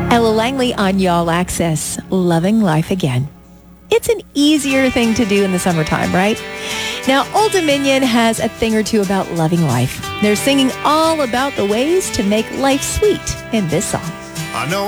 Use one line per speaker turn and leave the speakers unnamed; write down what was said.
Ella Langley on Y'all Access, Loving Life Again. It's an easier thing to do in the summertime, right? Now, Old Dominion has a thing or two about loving life. They're singing all about the ways to make life sweet in this song.
I know